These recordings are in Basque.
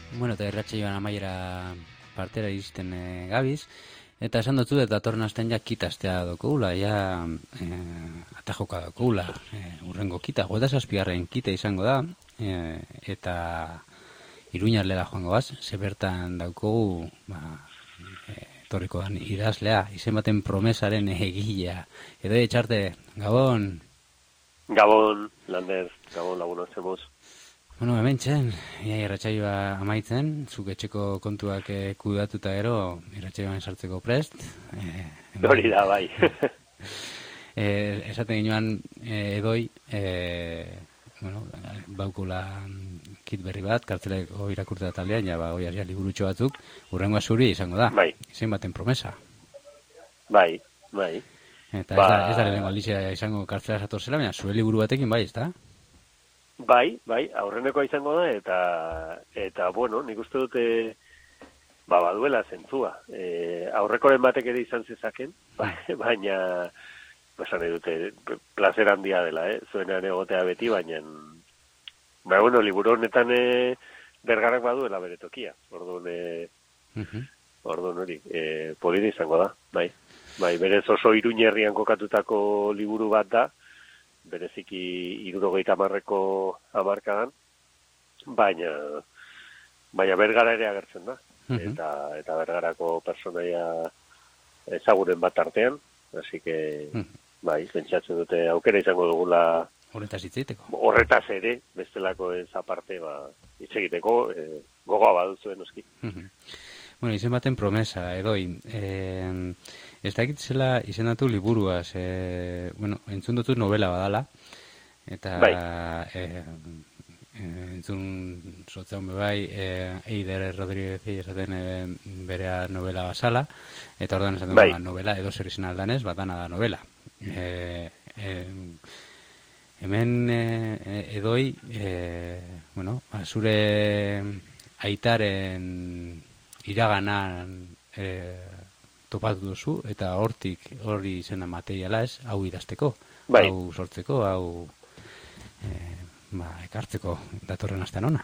Bueno, eta irratsaioan amaiera partera iristen gabiz, eta esan dutzu, eta datorren astean ja kitastea dokugula, ja atajoka dokugula, urrengo kita, 27. kita izango da, eta Iruñarlera joango baz, ze bertan daukogu, etorriko dan idazlea, izen baten promesaren egilea. Edo etxarte, Gabon! Gabon, Lander, Gabon lagun hacemos. Bueno, hemen txen, irratsaioa amaitzen, zuk etxeko kontuak kudatuta gero, irratsaioan sartzeko prest. Hori da, bai. Esaten ginoan, edoi, baukula kit berri bat, kartzeleko irakurteta taldean, ja, oiaria liburutxo batzuk, urrengoa zuri izango da. Bai. Izen baten promesa. Bai. Eta ez da lehenko aldizia izango kartzela zatorzela, baina zure liburu batekin bai, ez da? Bai, aurrenekoa izango da, eta bueno, nik uste dute, baduela zentzua. Aurrekoren batek ere izan zezaken, baina, esan dute, placer handia dela, zuenean egotea beti, baina, bueno, liburu honetan bergarak baduela bere tokia, orduan hori, polita izango da, bai, berez oso Iruñerrian kokatutako liburu bat da, bereziki 70ko hamarkadan, baina Bergara ere agertzen da, eta Bergarako personaia ezagunen bat artean, hasi que, pentsatzen dute aukera izango dugula horretaz hitzeiteko. Horretaz ere, bestelako ez aparte, hitz egiteko, gogoa baduzuen noski. Bueno, izen baten promesa, edoi. Ez dakit zela izendatu liburuaz, entzun dutuz novela badala, eta entzun sotzean bebai, Eider Rodríguez esaten berea novela basala, eta ordan esaten novela, edo zer izan aldanez, bat dana da novela. Hemen edoi, zure aitaren iraganan topatu duzu, eta hori izena materiala ez, hau idazteko, hau sortzeko, hau ekartzeko datorren astean ona.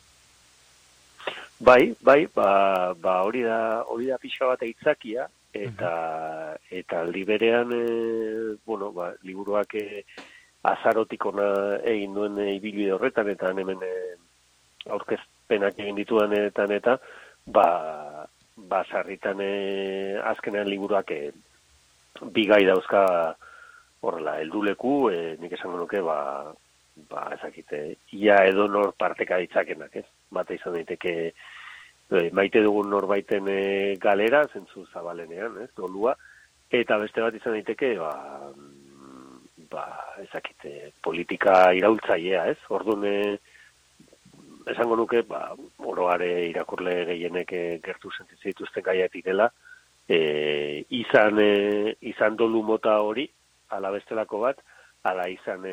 Bai, hori da pixa bat aitzakia, eta aldi berean, liburuak azarotik ona egin duen ibilbide horretan, eta hemen aurkezpenak egin ditudanetan, eta sarritan azkenean liburuak bigai dauzka horrela, helduleku, nik esango nuke, ezakite, ia edo nor parteka ditzakenak, ez? Bata izan daiteke, maite dugun norbaiten galera, zentzu zabalenean, ez? Dolua, eta beste bat izan daiteke, ezakite, politika iraultzailea, ez? Orduan, esango nuke, oroare irakurle gehienek gertu sentitzen dituzten gaiatik dela, izan dolu mota hori, ala bestelako bat, ala izan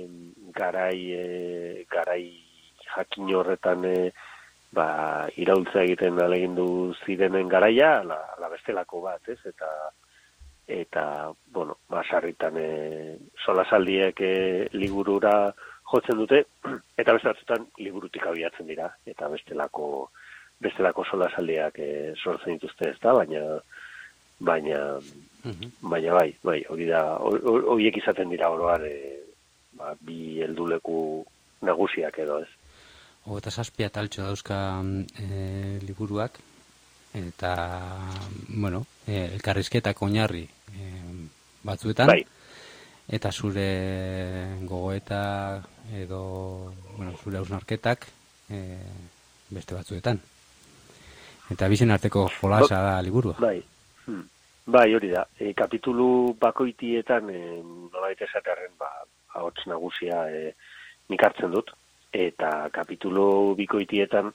garai jakin horretan iraultza egiten alegindu zirenen garaia, ala bestelako bat, ez? Eta sarritan solasaldiek liburura jotzen dute, eta beste batzutan liburutik abiatzen dira, eta bestelako solasaldiak sortzen dituzte, ez da, baina hori da, horiek izaten dira oroar, bi helduleku nagusiak edo, ez. 27 ataltxo dauzka liburuak, eta, elkarrizketak oinarri batzuetan, eta zure gogoeta edo, zure hausnarketak beste batzuetan. Eta bizen arteko jolasa da liburua. Bai, hori da. Kapitulu bakoitietan, nolabait esatearen, ahots nagusia nik hartzen dut, eta kapitulu bikoitietan,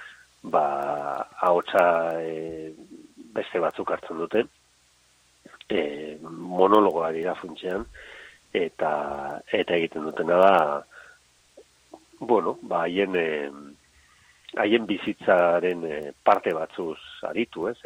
ahotsa beste batzuk hartzen dute, monologoa dira funtsean, eta egiten dutena da, haien bizitzaren parte batzuz aritu, ez,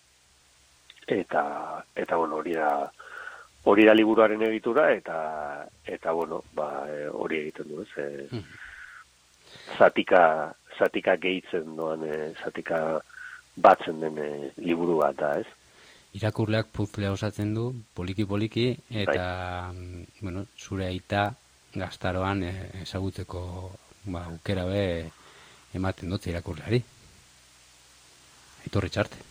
eta hori da liburuaren egitura, eta hori egiten du, ez, zatika gehitzen doan, zatika batzen den liburu bat da, ez? Irakurleak puzlea osatzen du, poliki-poliki, eta, bueno, zure aita gaztaroan ezagutzeko aukera be ematen dut irakurleari. Aitor Etxarte.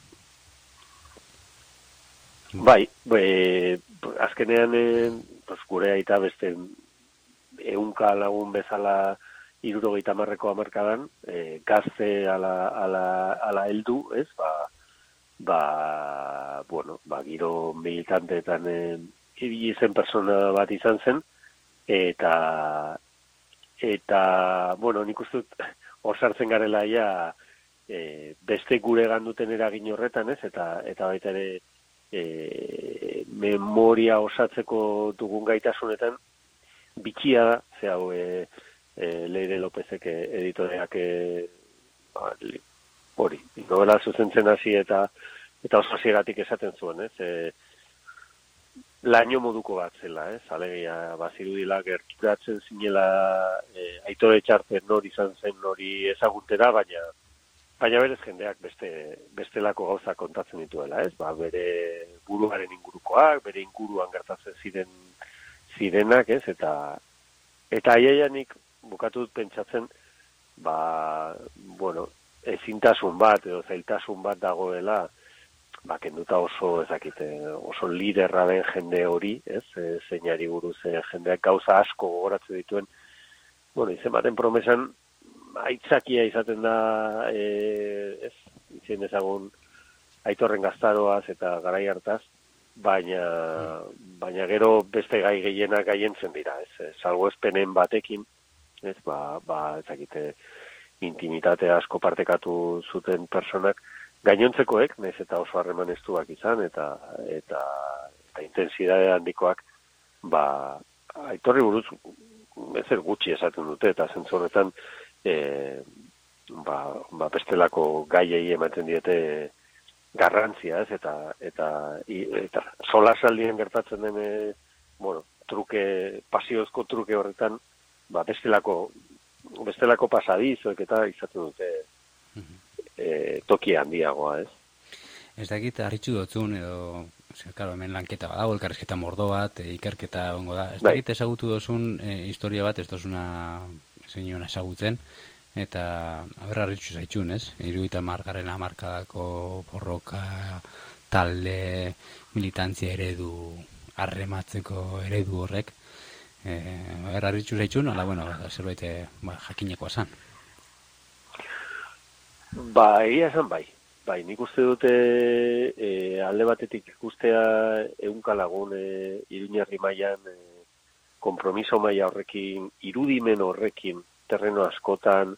Bai, azkenean gure aita beste 100 lagun bezala 70ko hamarkadan, gazte ala heldu, ez? Giro militanteetan ibili zen persona bat izan zen, eta nik uste dut hor sartzen garela beste gure ganduten eragin horretan, ez? Eta baita ere memoria osatzeko dugun gaitasunetan bitxia da, ze hau Leire Lopezek editoreak hori, novela zuzentzen hasi eta oso hasieratik esaten zuen, ez? Laino moduko bat zela, ez? Alegia, bazirudila gerturatzen zinela Aitor Etxarte nori izan zen nori ezagutera, baina berez jendeak bestelako gauza kontatzen dituela, ez? Bere buruaren ingurukoak, bere inguruan gertatzen zirenak, ez? Eta aiaianik bukatu dut pentsatzen, ezintasun bat edo zailtasun bat dagoela, kenduta oso liderra den jende hori, ez? Zeinari buruz jendeak gauza asko gogoratzen dituen, izen baten promesan aitzakia izaten da, ez? Izen ezagun Aitorren gaztaroaz eta garai hartaz, baina gero beste gai gehienak gaientzen dira, ez? Salbuespenen batekin, ez? Ezakite intimitate asko partekatu zuten personak, gainontzekoek, nahiz eta oso harreman estuak izan, eta intensidade handikoak, Aitorri buruz ezer gutxi esaten dute, eta zentzorretan bestelako gaiei ematen diete garrantzia, ez? Eta solasaldien gertatzen den pasiozko truke horretan, bestelako pasadizoek eta izaten dute toki handiagoa, ez? Ez dakit, harritxu dutzun, edo, hemen lanketa badago, elkarrizketa mordo bat, ikerketa ongo da. Ez dakit ezagutu duzun historia bat, ez duzuna zeinoen ezagutzen, eta harritxu zaitxun, ez? 70. hamarkadako borroka, talde, militantzia eredu, harrematzeko eredu horrek, harritxu zaitxun, zerbait jakinekoa zan. Egia esan bai, nik uste dute alde batetik ikustea 100 lagun Iruñerri mailan konpromiso maila horrekin, irudimen horrekin, terreno askotan,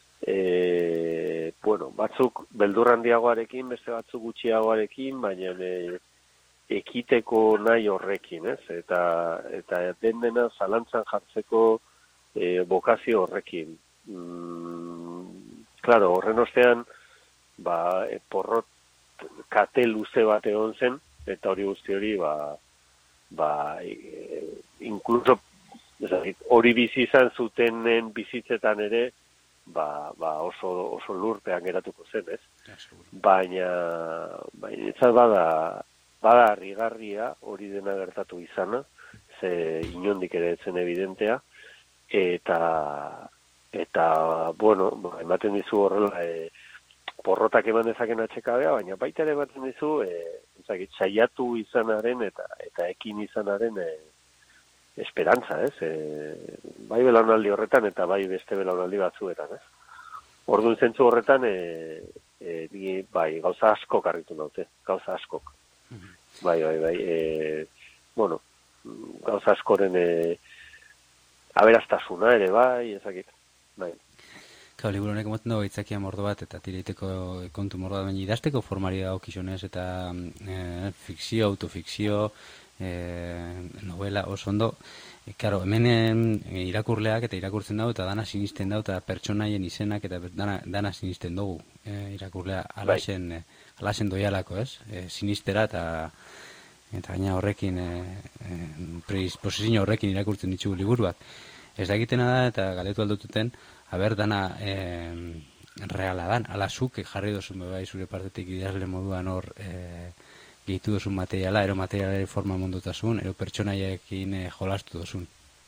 batzuk beldur handiagoarekin, beste batzuk gutxiagoarekin, baina ekiteko nahi horrekin, ez? Eta dena zalantzan jartzeko bokazio horrekin. Claro, horren ostean, porrot kate luze bat egon zen, eta hori guzti hori, incluso, hori bizi izan zutenen bizitzetan ere, oso lurpean geratuko zen, ez? Baina ez bada harrigarria hori dena gertatu izana, ze inondik ere etzen evidentea, eta ematen dizu horrela porrotak eman dezaken atxekabea, baina baita ere ematen dizu saiatu izanaren eta ekin izanaren esperantza, ez? Bai belaunaldi horretan eta bai beste belaunaldi batzuetan, ez? Orduan zentzu horretan gauza askok harritu naute, gauza askok. Bai, gauza askoren aberastasuna ere bai, ezakit. Bai. Liburu honek emoten dago itzakia mordo bat, eta tireiteko kontu mordo bat, baina idazteko formari dago kizunez, eta fikzio, autofikzio, novela, oso ondo. Claro, hemen irakurleak eta irakurtzen dago, eta dana sinisten dago, eta pertsonaien izenak, eta dana sinisten dugu. Irakurlea alasen doialako, ez? Sinistera, eta gaina horrekin, predisposizio horrekin irakurtzen ditugu liburu bat. Ez da egitena da, eta galetu aldututen, aber dana reala dan, ala zuk jarri dozun bai zure partetik idazle moduan hor gehitu dozun materiala, ero materialari forma mondutasun, ero pertsonaiekin jolastu dozun.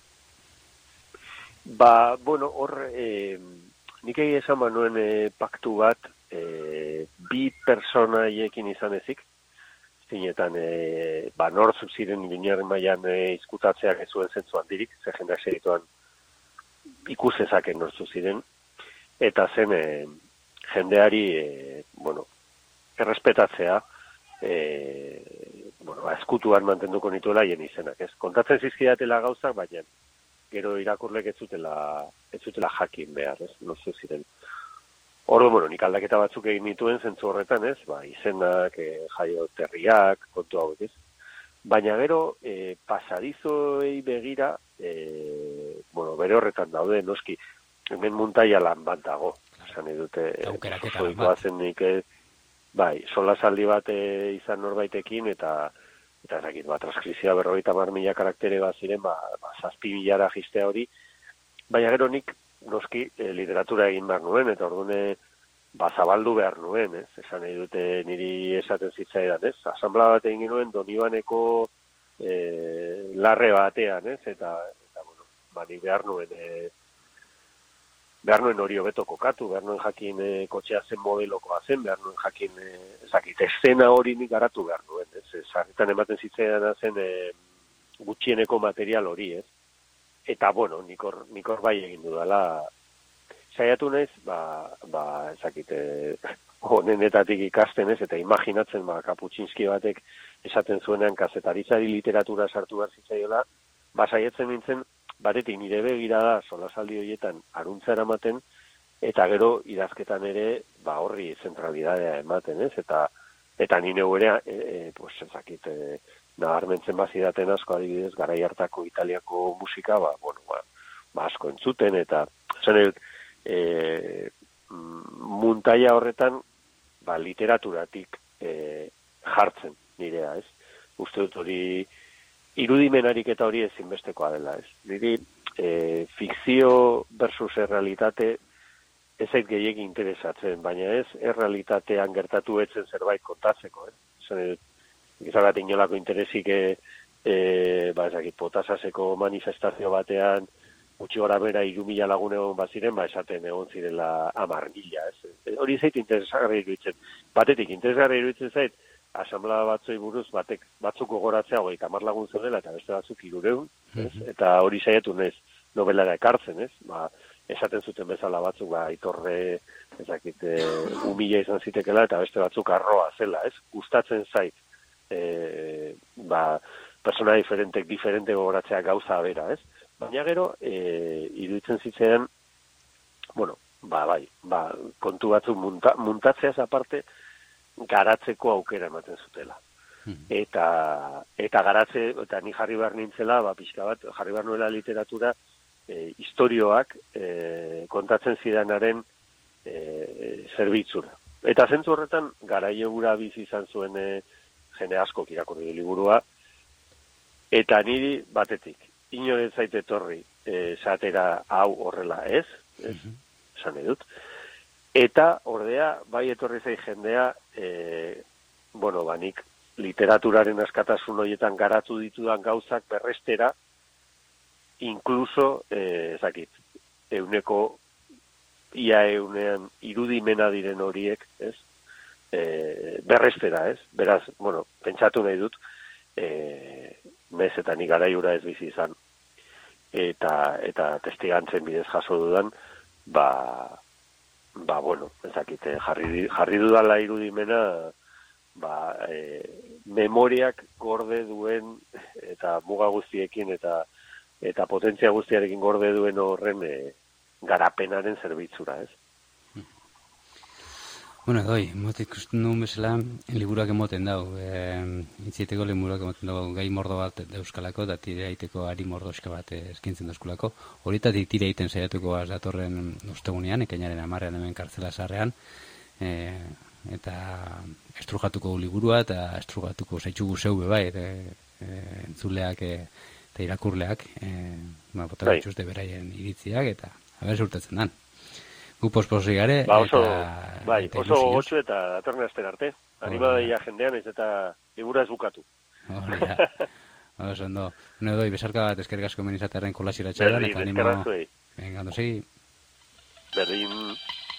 Bueno, hor, nik esan manuen paktu bat, bi personaiekin izan ezik, zinetan, nortzuk ziren Iruñerri mailan izkutatzeak ez zuen zentzu handirik, ze jendeak segituan ikusezaken nortzuk ziren, eta zen jendeari, errespetatzea, eskutuan mantenduko nituela hien izenak, ez? Kontatzen zizkidatela gauzak, baina gero irakurlek ez zutela jakin behar, ez? Nortzuk ziren. Ordu, nik aldaketa batzuk egin nituen zentzu horretan, ez? Izenak, jaioterriak, kontu hauek, ez? Baina gero, pasadizoei begira, bere horretan daude, noski, hemen muntaia lan bat dago. Esan edute, zoikoa zen nik, solasaldi bat izan norbaitekin, eta ezakit, transkripzioa 50.000 karaktere bat ziren, 7.000 jistea hori, baina gero nik, noski, literatura egin behar nuen, eta ordune, zabaldu behar nuen, ez? Esan nahi dute niri esaten zitzaidan, ez? Asanbla bat egin nuen Donibaneko larre batean, ez? Eta nik behar nuen hori hobeto kokatu, behar nuen jakin kotxea zen modelokoa zen, behar nuen jakin, eszena hori nik garatu behar nuen, ez? Sarritan ematen zitzaidan zen gutxieneko material hori, ez? Eta, nik hor bai egin dudala, saiatu naiz, honenetatik ikasten ez, eta imaginatzen, Kaputxinski batek esaten zuenean kazetaritzari literatura sartu behar zitzaiola, saietzen nintzen, batetik nire begira da solasaldi horietan aruntza eramaten, eta gero idazketan ere, horri zentralidadea ematen ez, eta nire ere, nabarmentzen bazidaten asko adibidez, garai hartako italiako musika, asko entzuten, eta muntaia horretan, literaturatik jartzen nirea, ez? Uste dut hori, irudimenarik eta hori ezinbestekoa dela, ez? Niri, fikzio versus errealitate ez zait gehiegi interesatzen, baina ez errealitatean gertatu etzen zerbait kontatzeko, ez? Gizagat inolako interesik potasaseko manifestazio batean gutxi gora bera 3.000 lagun egon baziren, esaten egon zirela 10.000, ez? Hori zait interesgarri iruditzen. Batetik, interesgarri iruditzen zait, asamblea batzoi buruz batzuk gogoratzea 30 lagun zeudela eta beste batzuk 300, ez? Eta hori saiatu nez, nobelara ekartzen, ez? Esaten zuten bezala batzuk, Aitorre, umila izan zitekela, eta beste batzuk arroa zela, ez? Gustatzen zait, persona diferente gogoratzea gauza bera, ez? Baina gero, iruditzen zitzen, kontu batzuk muntatzeaz aparte, garatzeko aukera ematen zutela. Eta garatze, eta ni jarri behar nintzela, pixka bat, jarri behar nuela literatura, historioak kontatzen zidanaren zerbitzura. Eta zentzu horretan, garaile gura bizi izan zuen jende asko irakurri du liburua, eta niri batetik, inoren zait etorri esatera hau horrela ez, esan edut, eta ordea, bai etorri zait jendea, nik literaturaren askatasun horietan garatu ditudan gauzak berrestera, inkluso, ia eunean irudimena diren horiek, ez? Berrestera, ez? Beraz, pentsatu nahi dut, nez eta nik garaiura ez bizi izan, eta testigantzen bidez jaso dudan, jarri dudala irudimena, memoriak gorde duen, eta muga guztiekin, eta potentzia guztiarekin gorde duen horren garapenaren zerbitzura, ez? Motik nuen bezala, liburuak emoten dau. Itzieteko liburuak emoten dau gai mordo bat euskalako, eta tire aiteko ari mordoska bat eskintzen dauzkulako. Horitatik tire aiten saiatuko az datorren ostegunean, ekainaren 10 hemen kartzela sarrean, eta estrujatuko liburua, eta estrujatuko zaitxugu zeu bebai, entzuleak eta irakurleak, bota bitxuzte beraien iritziak, eta haber surtatzen dan. gu posposi gare, oso, eta oso ilusioz. gotxu eta datorren asten arte. Animadia jendean ez eta libura ez bukatu. Hola. Oso, ondo. Bueno, doi, besarka bat eskerrik asko menizatearen kolasiratxean, eta animo... Eskerrak zuei. Venga, ondo segi. Berdin...